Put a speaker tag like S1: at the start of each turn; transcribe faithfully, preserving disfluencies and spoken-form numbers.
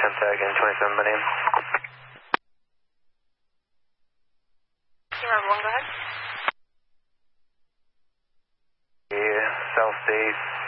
S1: contact in twenty-seven by name.
S2: Number one, go ahead.
S1: Yeah, South State.